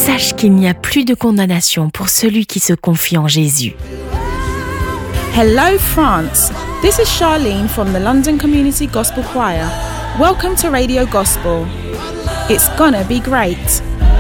Sache qu'il n'y a plus de condamnation pour celui qui se confie en Jésus. Hello France, this is Charlene from the London Community Gospel Choir. Welcome to Radio Gospel. It's gonna be great.